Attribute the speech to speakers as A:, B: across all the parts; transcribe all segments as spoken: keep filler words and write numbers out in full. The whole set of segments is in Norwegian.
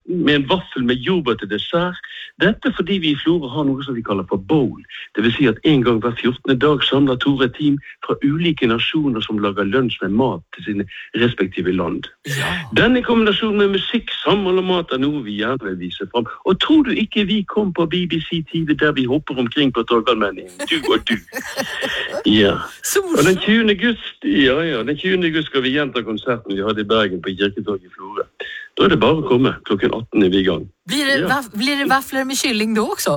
A: med en vaffel med jordbær til dessert. Dette fordi vi i Florø har noe som vi kaller for bowl. Det vil si at en gang hver fjortende dag samler Tore et team fra ulike nasjoner som lager lunsj med mat til sine respektive land. Ja. Denne kombinasjonen med musikk, samhold og mat er noe vi gjerne vil vise frem. Og tror du ikke vi kom på B B C T V der vi hopper omkring på Torgallmenningen? Du og du. Ja. Og den tjuende august, ja, ja, den tjuende august skal vi gjenta konserten vi hadde i Bergen på Kirketorget i Florø. Da er det bare å komme. Klokken atten er vi i gang.
B: Blir det,
A: ja.
B: blir det vafler med kylling da også?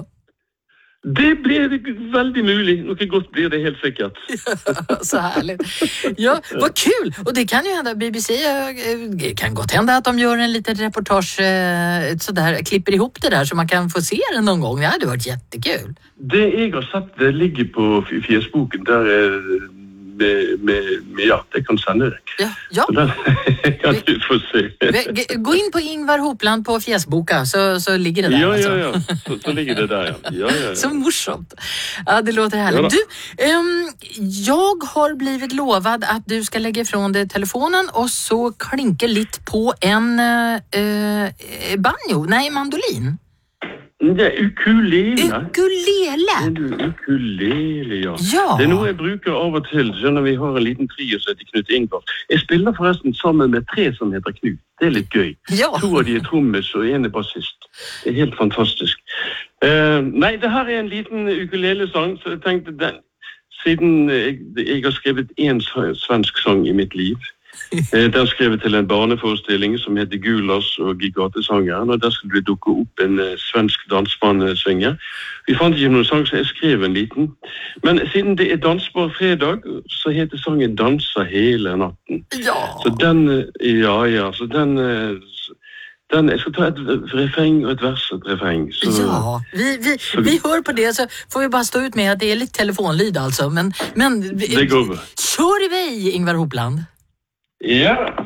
A: Det blir veldig mulig. Noe godt blir det helt sikkert.
B: Ja, så härligt. Ja, vad kul! Och det kan ju hända, B B C det kan gott hända att de gör en liten reportage så där, klipper ihop det där så man kan få se det någon gång. Det hade varit jättekul.
A: Det jeg har sett, det ligger på Fjesboken der med, med, med, ja, det kan sende deg.
B: Ja, ja.
A: Så den kan du få se.
B: Gå in på Ingvar Hopland på Fjesboka så, så ligger det där.
A: Ja,
B: alltså.
A: ja, ja. Så, så ligger det där, ja. Ja, ja, ja.
B: Så morsomt. Ja, det låter härligt.
A: Ja,
B: du, um, jag har blivit lovad att du ska lägga ifrån dig telefonen och så klinka lite på en uh, banjo. Nej, mandolin.
A: Det er ukulele.
B: Ukulele?
A: Ukulele, ja.
B: Ja.
A: Det er noe jeg bruker av og til, skjønner vi har en liten trio som heter Knut Ingvar. Jeg spiller forresten sammen med tre som heter Knut. Det er litt gøy.
B: Ja.
A: To av de er trommis og en er bassist. Det er helt fantastisk. Uh, nei, det her er en liten ukulele-sang, så jeg tenkte den, siden jeg, jeg har skrevet en svensk sang i mitt liv, den skrev til en barneforestilling som heter Gulas og Gigatesangeren, og der skulle det dukke opp en uh, svensk dansbandsynger. Vi fant ikke noen sang, så jeg skrev en liten. Men siden det er dansbar fredag, så heter sangen Dansa hele natten.
B: Ja.
A: Så den, ja, ja, så den, den jeg skal ta et refreng og et vers og et refreng. Så,
B: ja, vi, vi, vi, vi hör på det så får vi bara stå ut med att det är lite telefonlyd alltså. Men, men
A: det går bra.
B: Kör iväg, Ingvar Hopland.
A: Ja.